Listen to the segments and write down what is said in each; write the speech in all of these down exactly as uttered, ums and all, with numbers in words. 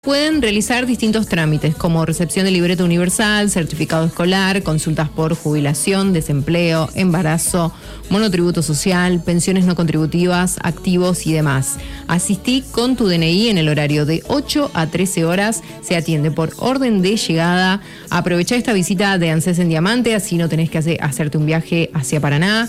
Pueden realizar distintos trámites como recepción de libreta universal, certificado escolar, consultas por jubilación, desempleo, embarazo, monotributo social, pensiones no contributivas, activos y demás. Asistí con tu D N I en el horario de ocho a trece horas, se atiende por orden de llegada. Aprovechá esta visita de ANSES en Diamante, así no tenés que hacer, hacerte un viaje hacia Paraná,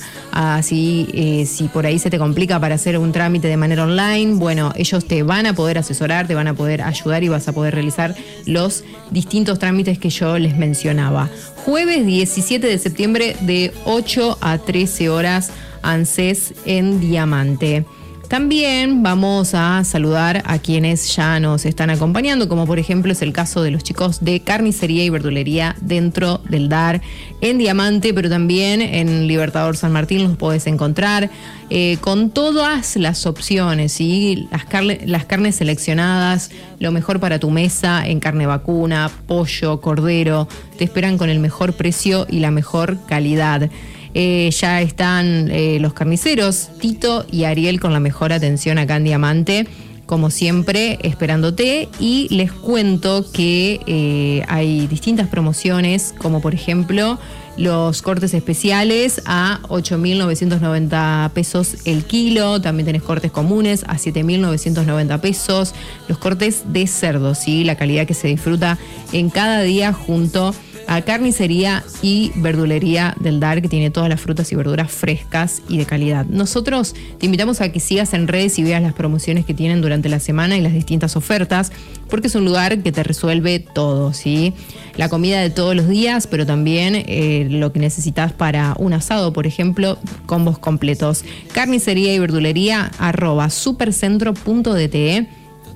así eh, si por ahí se te complica para hacer un trámite de manera online, bueno, ellos te van a poder asesorar, te van a poder ayudar y vas a poder realizar los distintos trámites que yo les mencionaba. Jueves diecisiete de septiembre de ocho a trece horas, ANSES en Diamante. También vamos a saludar a quienes ya nos están acompañando, como por ejemplo es el caso de los chicos de carnicería y verdulería dentro del D A R en Diamante, pero también en Libertador San Martín los podés encontrar eh, con todas las opciones, ¿sí? Las, carne, las carnes seleccionadas, lo mejor para tu mesa en carne vacuna, pollo, cordero, te esperan con el mejor precio y la mejor calidad. Eh, ya están eh, los carniceros, Tito y Ariel, con la mejor atención acá en Diamante, como siempre, esperándote. Y les cuento que eh, hay distintas promociones, como por ejemplo los cortes especiales a ocho mil novecientos noventa pesos el kilo. También tenés cortes comunes a siete mil novecientos noventa pesos. Los cortes de cerdo, ¿sí? La calidad que se disfruta en cada día junto a carnicería y verdulería del D A R, que tiene todas las frutas y verduras frescas y de calidad. Nosotros te invitamos a que sigas en redes y veas las promociones que tienen durante la semana y las distintas ofertas, porque es un lugar que te resuelve todo, ¿sí? La comida de todos los días, pero también eh, lo que necesitas para un asado, por ejemplo, combos completos. Carnicería y verdulería arroba supercentro punto d t e.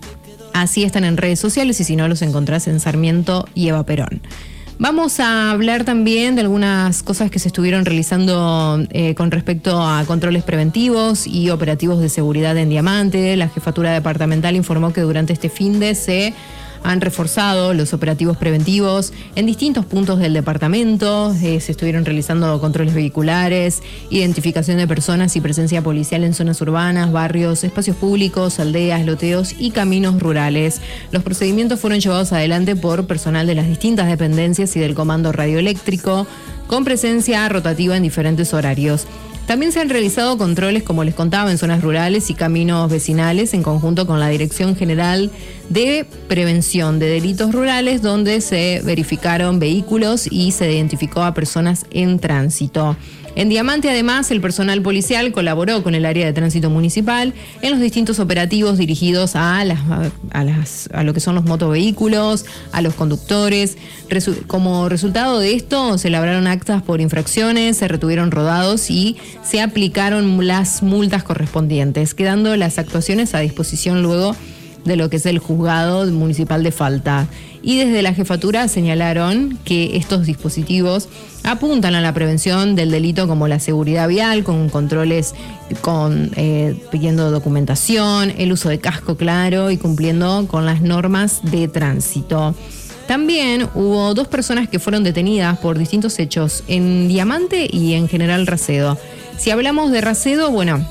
Así están en redes sociales y si no los encontrás en Sarmiento y Eva Perón. Vamos a hablar también de algunas cosas que se estuvieron realizando eh, con respecto a controles preventivos y operativos de seguridad en Diamante. La Jefatura Departamental informó que durante este finde se han reforzado los operativos preventivos en distintos puntos del departamento. Eh, se estuvieron realizando controles vehiculares, identificación de personas y presencia policial en zonas urbanas, barrios, espacios públicos, aldeas, loteos y caminos rurales. Los procedimientos fueron llevados adelante por personal de las distintas dependencias y del Comando Radioeléctrico, con presencia rotativa en diferentes horarios. También se han realizado controles, como les contaba, en zonas rurales y caminos vecinales en conjunto con la Dirección General de Prevención de Delitos Rurales, donde se verificaron vehículos y se identificó a personas en tránsito. En Diamante, además, el personal policial colaboró con el área de tránsito municipal en los distintos operativos dirigidos a, las, a, las, a lo que son los motovehículos, a los conductores. Resu- como resultado de esto, se elaboraron actas por infracciones, se retuvieron rodados y se aplicaron las multas correspondientes, quedando las actuaciones a disposición luego de lo que es el juzgado municipal de falta. Y desde la jefatura señalaron que estos dispositivos apuntan a la prevención del delito, como la seguridad vial, con controles, con eh, pidiendo documentación, el uso de casco, claro, y cumpliendo con las normas de tránsito. También hubo dos personas que fueron detenidas por distintos hechos en Diamante y en General Racedo. Si hablamos de Racedo, bueno,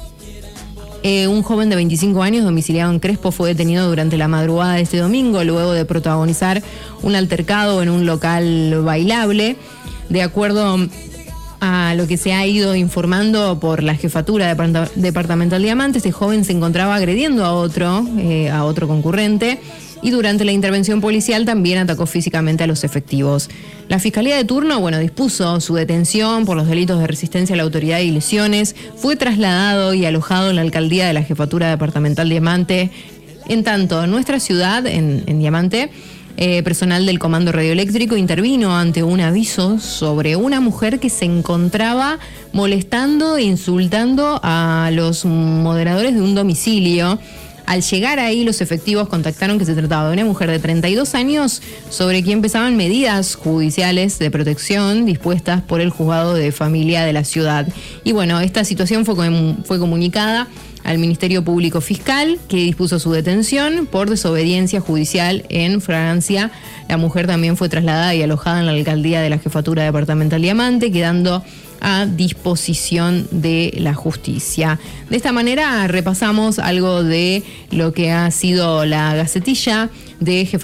Eh, un joven de veinticinco años domiciliado en Crespo fue detenido durante la madrugada de este domingo luego de protagonizar un altercado en un local bailable. De acuerdo a lo que se ha ido informando por la Jefatura Depart- Departamental Diamante, este joven se encontraba agrediendo a otro, eh, a otro concurrente, y durante la intervención policial también atacó físicamente a los efectivos. La Fiscalía de turno, bueno, dispuso su detención por los delitos de resistencia a la autoridad y lesiones. Fue trasladado y alojado en la alcaldía de la Jefatura Departamental Diamante. En tanto, en nuestra ciudad, en, en Diamante, eh, personal del Comando Radioeléctrico intervino ante un aviso sobre una mujer que se encontraba molestando e insultando a los moderadores de un domicilio. Al llegar ahí, los efectivos contactaron que se trataba de una mujer de treinta y dos años sobre quien pesaban medidas judiciales de protección dispuestas por el juzgado de familia de la ciudad. Y bueno, esta situación fue, fue comunicada al Ministerio Público Fiscal, que dispuso su detención por desobediencia judicial en fragancia. La mujer también fue trasladada y alojada en la alcaldía de la Jefatura Departamental Diamante, quedando a disposición de la justicia. De esta manera repasamos algo de lo que ha sido la gacetilla de Jefatura